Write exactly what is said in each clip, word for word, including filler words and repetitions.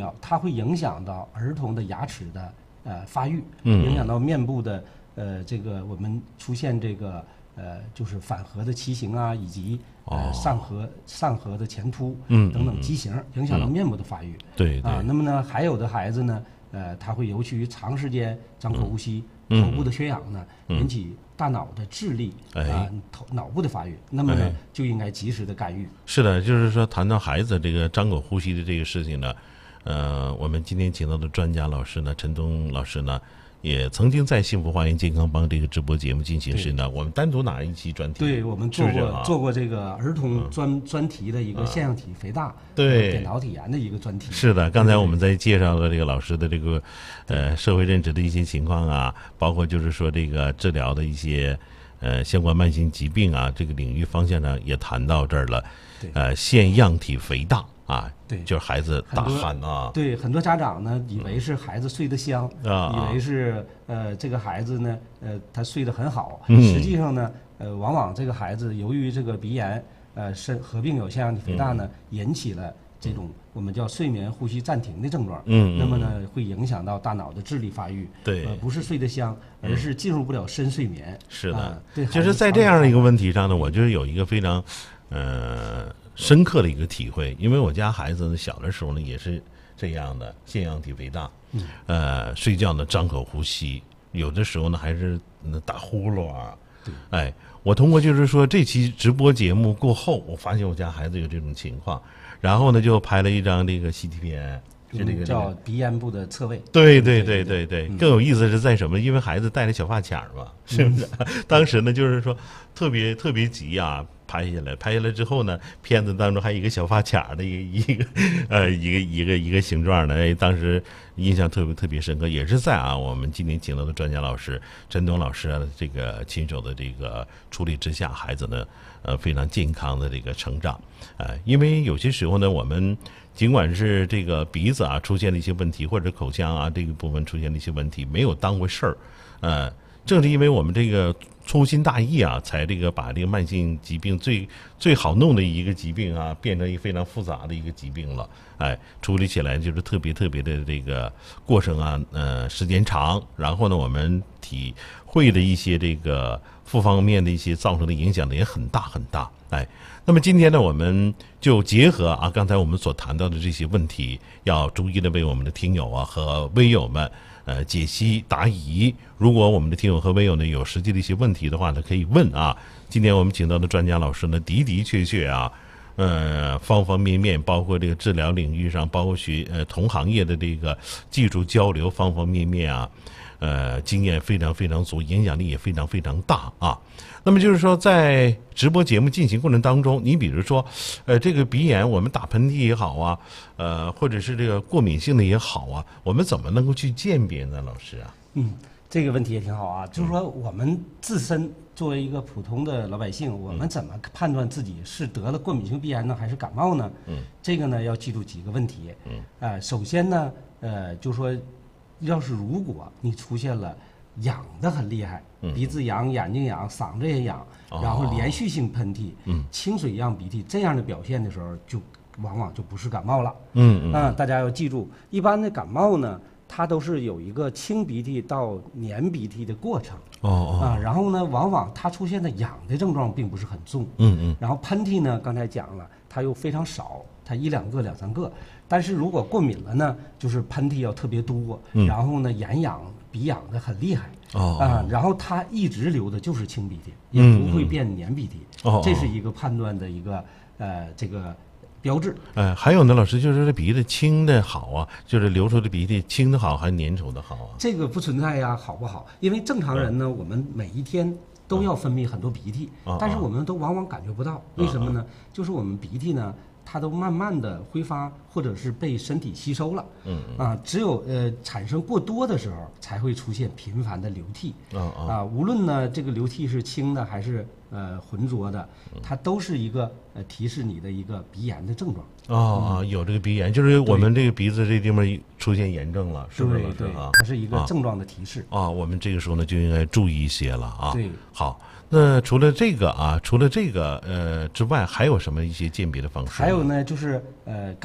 要，它会影响到儿童的牙齿的呃发育，影响到面部的呃这个我们出现这个呃就是反颌的畸形啊，以及呃上颌上颌的前凸等等畸形，影响到面部的发育。 对啊，那么呢，还有的孩子呢，呃，他会由于长时间张口呼吸，头部的缺氧呢，引起大脑的智力啊头脑部的发育，那么呢就应该及时的干预。 是的，就是说谈到孩子这个张口呼吸的这个事情呢，呃，我们今天请到的专家老师呢，陈东老师呢，也曾经在幸福花园健康帮这个直播节目进行时呢，我们单独拿一期专题， 对，我们做过是是啊、 做过这个儿童专、嗯、专题的一个腺样体肥大、 对扁桃体炎的一个专题。 是的，刚才我们在介绍了这个老师的这个呃社会认知的一些情况啊，包括就是说这个治疗的一些呃相关慢性疾病啊，这个领域方向呢也谈到这儿了。呃，腺样体肥大。啊， 对， 就是孩子大汗啊。 对，很多家长呢以为是孩子睡得香， 啊、 以为是呃这个孩子呢呃他睡得很好， 嗯、 实际上呢呃往往这个孩子由于这个鼻炎呃是合并有腺样体肥大呢，嗯、引起了这种我们叫睡眠呼吸暂停的症状。 嗯， 那么呢会影响到大脑的智力发育。 对， 呃不是睡得香，而是进入不了深睡眠。 是的， 呃、对， 就是在这样的一个问题上呢，我就是有一个非常呃。深刻的一个体会，因为我家孩子呢小的时候呢也是这样的，腺样体肥大， 嗯、 呃，睡觉呢张口呼吸，有的时候呢还是打呼噜啊。 对， 哎，我通过就是说这期直播节目过后，我发现我家孩子有这种情况，然后呢就拍了一张这个 C T 片。 是这个叫鼻咽部的侧位。 对对对对对，更有意思是在什么？因为孩子戴着小发卡嘛，是不是？当时呢，就是说特别特别急啊，拍下来，拍下来之后呢，片子当中还有一个小发卡的一个一个呃一个一个一个形状的，哎，当时印象特别特别深刻，也是在啊我们今天请到的专家老师陈东老师啊这个亲手的这个处理之下，孩子呢呃非常健康的这个成长，呃，因为有些时候呢我们。尽管是这个鼻子啊出现了一些问题，或者口腔啊这个部分出现了一些问题，没有当回事儿，呃，正是因为我们这个粗心大意啊，才这个把这个慢性疾病最最好弄的一个疾病啊，变成一个非常复杂的一个疾病了。哎，处理起来就是特别特别的这个过程啊，呃，时间长，然后呢，我们体会的一些这个负方面的一些造成的影响呢也很大很大。哎，那么今天呢，我们就结合啊刚才我们所谈到的这些问题，要逐一的为我们的听友啊和微友们呃解析答疑。如果我们的听友和微友呢有实际的一些问题的话呢，可以问啊。今天我们请到的专家老师呢，的的确确啊，呃，方方面面，包括这个治疗领域上，包括学呃同行业的这个技术交流，方方面面啊，呃，经验非常非常足，影响力也非常非常大啊。那么就是说，在直播节目进行过程当中，你比如说，呃，这个鼻炎，我们打喷嚏也好啊，呃，或者是这个过敏性的也好啊，我们怎么能够去鉴别呢？老师啊， 嗯，这个问题也挺好啊，就是说我们自身作为一个普通的老百姓，我们怎么判断自己是得了过敏性鼻炎呢，还是感冒呢？ 嗯， 这个呢要记住几个问题。 嗯， 呃，首先呢，呃，就说，要是如果你出现了痒得很厉害，鼻子痒、眼睛痒、嗓子也痒，然后连续性喷嚏、 嗯， 清水样鼻涕这样的表现的时候，就往往就不是感冒了。 嗯嗯， 啊，大家要记住，一般的感冒呢，它都是有一个清鼻涕到粘鼻涕的过程。 哦哦， 啊，然后呢，往往它出现的痒的症状并不是很重。 嗯嗯， 然后喷嚏呢，刚才讲了，它又非常少，它一两个、两三个。但是如果过敏了呢，就是喷嚏要特别多， 嗯、 然后呢，眼痒、鼻痒的很厉害。 哦啊，然后它一直流的就是清鼻涕，也不会变粘鼻涕。 哦， 这是一个判断的一个呃这个标志。 呃，还有呢，老师就是这鼻子清的好啊，就是流出的鼻涕清的好还是粘稠的好啊？ 这个不存在呀，好不好？因为正常人呢，嗯、我们每一天都要分泌很多鼻涕， 嗯、 但是我们都往往感觉不到，为什么呢？嗯、就是我们鼻涕呢，它都慢慢的挥发，或者是被身体吸收了。 嗯啊，只有呃产生过多的时候，才会出现频繁的流涕。 嗯嗯、 啊，无论呢这个流涕是清的还是呃浑浊的，它都是一个呃提示你的一个鼻炎的症状。 哦、嗯、有这个鼻炎，就是我们这个鼻子这地方出现炎症了，是不是？ 对对啊， 它是一个症状的提示。 啊，我们这个时候呢就应该注意一些了啊。 对， 好。那除了这个啊，除了这个呃之外，还有什么一些鉴别的方式？ 还有呢，就是呃感冒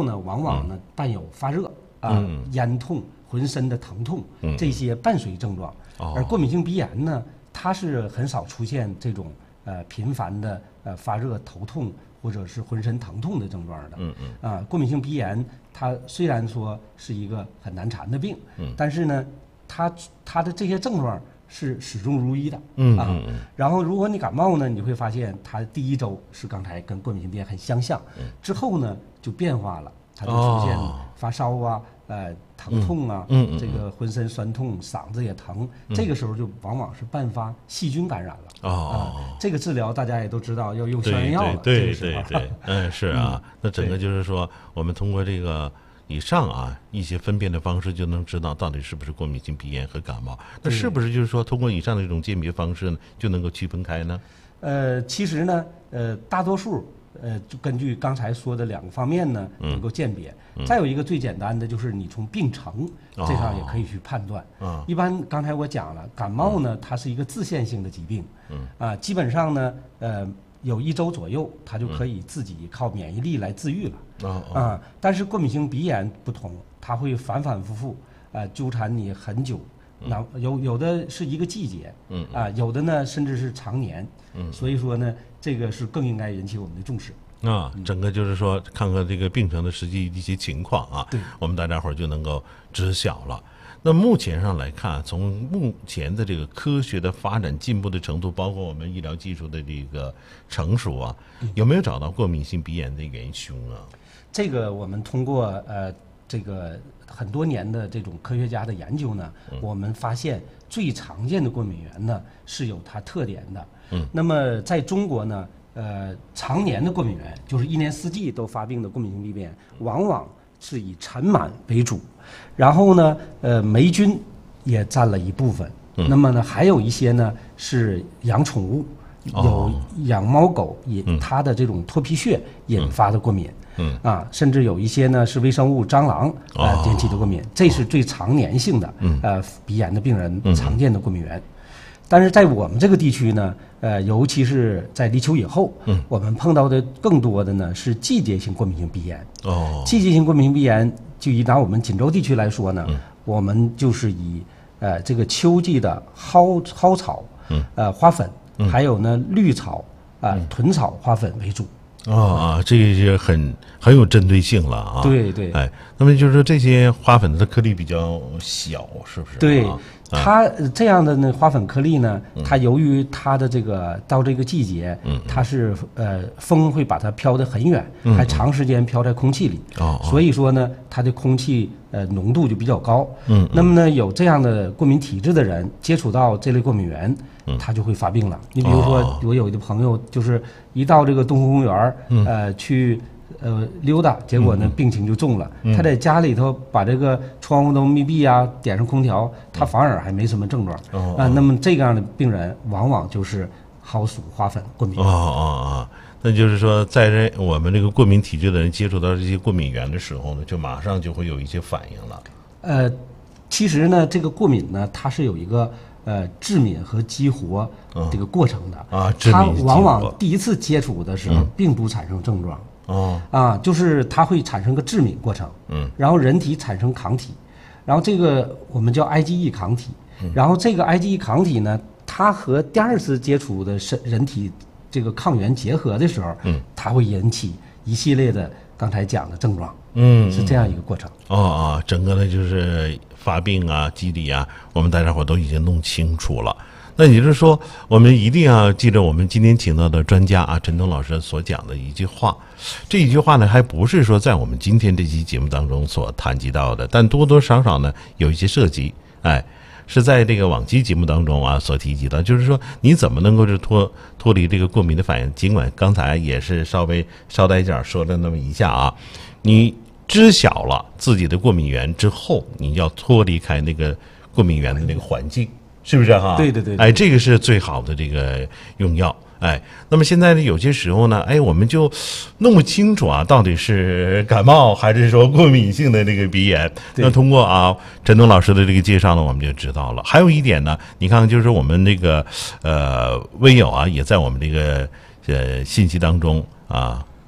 呢，往往呢伴有发热啊、咽痛、浑身的疼痛这些伴随症状。而过敏性鼻炎呢，它是很少出现这种呃频繁的呃发热、头痛或者是浑身疼痛的症状的。嗯嗯。啊，过敏性鼻炎它虽然说是一个很难缠的病，嗯，但是呢，它它的这些症状是始终如一的。嗯啊。嗯嗯然后如果你感冒呢，你会发现它第一周是刚才跟过敏性鼻炎很相像，嗯、之后呢就变化了，它就出现发烧啊。呃，疼痛啊，嗯嗯、这个浑身酸痛，嗓子也疼，嗯、这个时候就往往是伴发细菌感染了。哦、呃，这个治疗大家也都知道要用消炎药了。 对对对对，嗯，是啊。嗯、那整个就是说，我们通过这个以上啊一些分辨的方式，就能知道到底是不是过敏性鼻炎和感冒。那是不是就是说，通过以上的这种鉴别方式呢，就能够区分开呢？ 呃，其实呢，呃，大多数。呃，就根据刚才说的两个方面呢，能够鉴别。嗯、再有一个最简单的，就是你从病程、哦、这上也可以去判断。哦、一般刚才我讲了，感冒呢，它是一个自限性的疾病。嗯。啊，基本上呢，呃，有一周左右，它就可以自己靠免疫力来自愈了。哦哦、啊，但是过敏性鼻炎不同，它会反反复复，呃，纠缠你很久。那有有的是一个季节，嗯啊，有的呢甚至是常年，嗯，所以说呢，这个是更应该引起我们的重视啊。整个就是说，看看这个病程的实际一些情况啊，对，我们大家伙儿就能够知晓了。那目前上来看，从目前的这个科学的发展进步的程度，包括我们医疗技术的这个成熟啊，有没有找到过敏性鼻炎的元凶啊？ 这个我们通过呃这个。很多年的这种科学家的研究呢，嗯、我们发现最常见的过敏源呢是有它特点的。嗯，那么在中国呢，呃，常年的过敏源就是一年四季都发病的过敏性鼻炎，往往是以尘螨为主，然后呢，呃，霉菌也占了一部分。嗯、那么呢，还有一些呢是养宠物，有养猫狗引、哦、它的这种脱皮屑引发的过敏。嗯嗯啊，甚至有一些呢是微生物蟑螂呃引起的过敏，这是最常年性的呃鼻炎的病人常见的过敏源。但是在我们这个地区呢，呃，尤其是在立秋以后，嗯，我们碰到的更多的呢是季节性过敏性鼻炎。哦，季节性过敏性鼻炎，就以拿我们锦州地区来说呢，嗯、我们就是以呃这个秋季的蒿蒿草，嗯，呃花粉，嗯、还有呢绿草啊、呃、豚草花粉为主。 哦啊，这个是很很有针对性了啊！ 对对， 哎，那么就是说这些花粉的颗粒比较小，是不是？ 对，啊、它这样的呢花粉颗粒呢，嗯、它由于它的这个到这个季节，嗯、它是呃风会把它飘得很远，嗯、还长时间飘在空气里，哦、所以说呢，它的空气呃浓度就比较高。嗯，那么呢，有这样的过敏体质的人接触到这类过敏源。他就会发病了。你比如说，我有的朋友就是一到这个东湖公园，嗯、呃，去呃溜达，结果呢、嗯、病情就重了。嗯、他在家里头把这个窗户都密闭啊，点上空调，他反而还没什么症状。哦、啊，那么这样的病人往往就是蒿属花粉过敏。 哦哦哦，那就是说，在这我们这个过敏体质的人接触到这些过敏源的时候呢，就马上就会有一些反应了。 呃，其实呢，这个过敏呢，它是有一个。呃，致敏和激活这个过程的、 嗯、啊，致敏它往往第一次接触的时候并不产生症状，哦、嗯，啊，就是它会产生个致敏过程，嗯，然后人体产生抗体，然后这个我们叫 I G E 抗体，嗯、然后这个 I G E 抗体呢，它和第二次接触的身人体这个抗原结合的时候，嗯，它会引起一系列的刚才讲的症状，嗯，是这样一个过程。 哦哦，整个呢就是发病啊、机理啊，我们大家伙都已经弄清楚了。那也就是说，我们一定要记着我们今天请到的专家啊，陈东老师所讲的一句话。这一句话呢，还不是说在我们今天这期节目当中所谈及到的，但多多少少呢有一些涉及，哎，是在这个往期节目当中啊所提及的，就是说你怎么能够是脱脱离这个过敏的反应？尽管刚才也是稍微捎带脚说了那么一下啊，你知晓了自己的过敏源之后，你要脱离开那个过敏源的那个环境，是不是哈？ 对对对， 哎，这个是最好的这个用药。哎，那么现在呢，有些时候呢，哎，我们就弄不清楚啊，到底是感冒还是说过敏性的这个鼻炎。那通过啊陈东老师的这个介绍呢，我们就知道了。还有一点呢，你看看，就是我们这个呃微友啊，也在我们这个呃信息当中啊。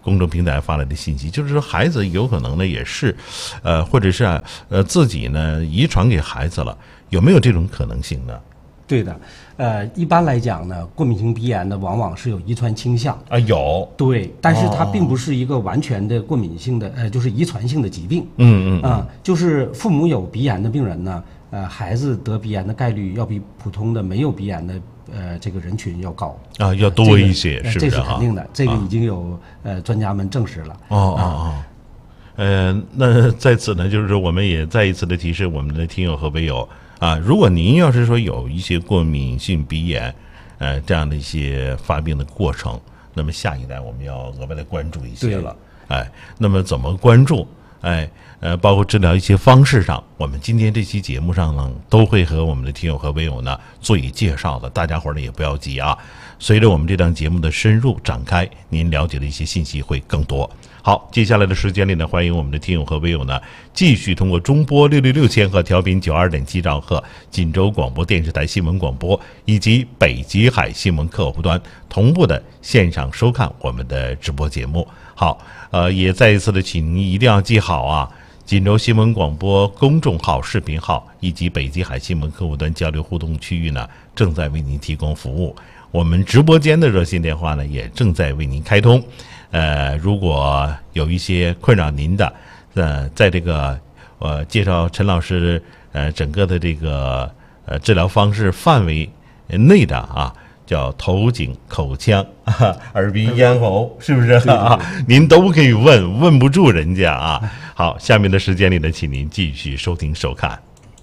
公众平台发来的信息，就是说孩子有可能呢也是，呃，或者是啊，呃自己呢遗传给孩子了，有没有这种可能性呢？ 对的，呃，一般来讲呢，过敏性鼻炎呢往往是有遗传倾向啊，有对，但是它并不是一个完全的过敏性的，呃，就是遗传性的疾病。 嗯嗯啊、就是父母有鼻炎的病人呢，呃，孩子得鼻炎的概率要比普通的没有鼻炎的呃这个人群要高啊，要多一些， 呃、 是不是、啊？ 这是肯定的，这个已经有、啊、呃专家们证实了。 哦哦哦。呃，那在此呢，就是说我们也再一次的提示我们的听友和微友啊，如果您要是说有一些过敏性鼻炎，呃，这样的一些发病的过程，那么下一代我们要额外的关注一些了。哎，那么怎么关注？哎，呃，包括治疗一些方式上，我们今天这期节目上呢，都会和我们的听友和微友呢做以介绍的。大家伙儿呢也不要急啊，随着我们这档节目的深入展开，您了解的一些信息会更多。好，接下来的时间里呢，欢迎我们的听友和微友呢，继续通过中波六六六千赫调频九二点七兆赫锦州广播电视台新闻广播以及北极海新闻客户端同步的线上收看我们的直播节目。好，呃，也再一次的请您一定要记好啊，锦州新闻广播公众号、视频号以及北极海新闻客户端交流互动区域呢，正在为您提供服务。我们直播间的热线电话呢，也正在为您开通。呃，如果有一些困扰您的，呃，在这个呃介绍陈老师呃整个的这个呃治疗方式范围内的啊，叫头颈口腔、啊、耳鼻咽喉，是不是啊？您都可以问，问不住人家啊。好，下面的时间里呢，请您继续收听收看。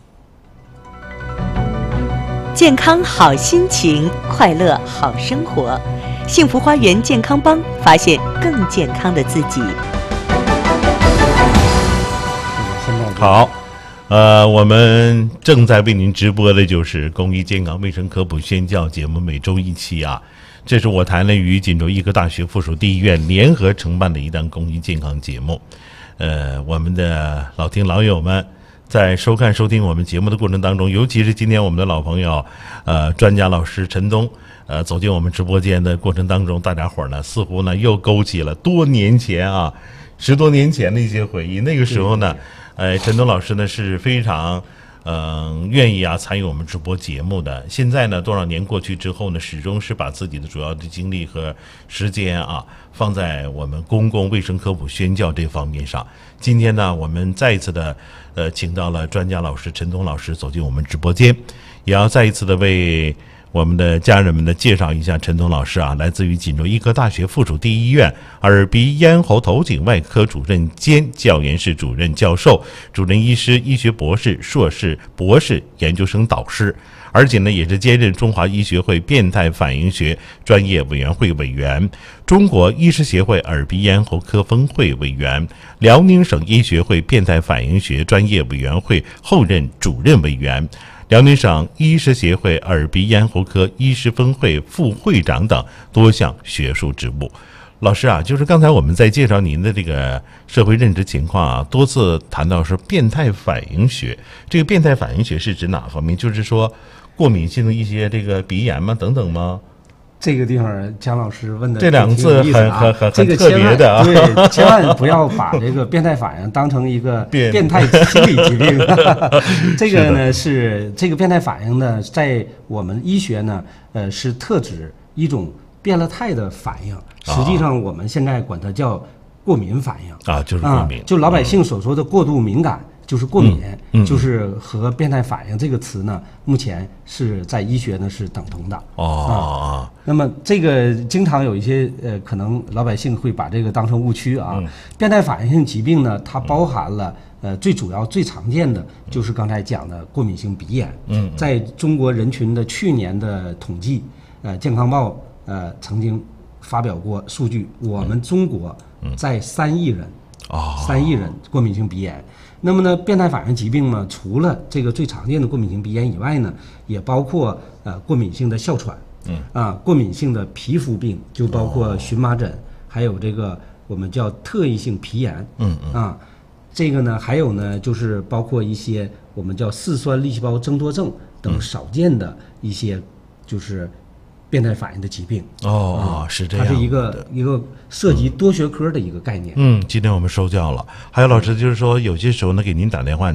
健康好心情，快乐好生活。幸福花园健康帮，发现更健康的自己。 好，呃，我们正在为您直播的就是公益健康卫生科普宣教节目，每周一期啊。这是我台呢与锦州医科大学附属第一医院联合承办的一档公益健康节目。呃，我们的老听老友们在收看收听我们节目的过程当中，尤其是今天我们的老朋友，呃，专家老师陈东。呃，走进我们直播间的过程当中，大家伙儿呢似乎呢又勾起了多年前啊，十多年前的一些回忆。那个时候呢，呃，陈东老师呢是非常嗯、呃、愿意啊参与我们直播节目的。现在呢，多少年过去之后呢，始终是把自己的主要的精力和时间啊放在我们公共卫生科普宣教这方面上。今天呢，我们再一次的呃请到了专家老师陈东老师走进我们直播间，也要再一次的为我们的家人们呢介绍一下陈东老师啊，来自于锦州医科大学附属第一医院耳鼻咽喉头颈外科主任兼教研室主任教授、主任医师、医学博士、硕士、博士、研究生导师，而且呢也是兼任中华医学会变态反应学专业委员会委员、中国医师协会耳鼻咽喉科分会委员、辽宁省医学会变态反应学专业委员会后任主任委员、辽宁省医师协会耳鼻咽喉科医师分会副会长等多项学术职务。老师啊，就是刚才我们在介绍您的这个社会认知情况啊，多次谈到是变态反应学。这个变态反应学是指哪方面？就是说过敏性的一些这个鼻炎吗？等等吗？ 这个地方姜老师问的这两个字很很很很特别的啊， 对，千万不要把这个变态反应当成一个变态心理疾病。这个呢是这个变态反应呢，在我们医学呢，呃，是特指一种变了态的反应。实际上我们现在管它叫过敏反应啊，就是过敏， 啊、就老百姓所说的过度敏感。就是过敏、嗯嗯，就是和变态反应这个词呢，目前是在医学呢是等同的哦、 啊。那么这个经常有一些呃，可能老百姓会把这个当成误区啊。嗯、变态反应性疾病呢，它包含了呃最主要最常见的就是刚才讲的过敏性鼻炎。嗯，在中国人群的去年的统计，呃，健康报呃曾经发表过数据，我们中国在三亿人， 哦、嗯， 三亿人过敏性鼻炎。那么呢，变态反应疾病呢，除了这个最常见的过敏性鼻炎以外呢，也包括呃过敏性的哮喘，嗯啊，过敏性的皮肤病，就包括荨麻疹，哦、还有这个我们叫特异性皮炎， 嗯嗯啊，这个呢还有呢就是包括一些我们叫四酸粒细胞增多症等少见的一些就是变态反应的疾病。 哦哦，是这样， 它是一个一个涉及多学科的一个概念。 嗯，今天我们受教了。还有老师就是说，有些时候呢，给您打电话。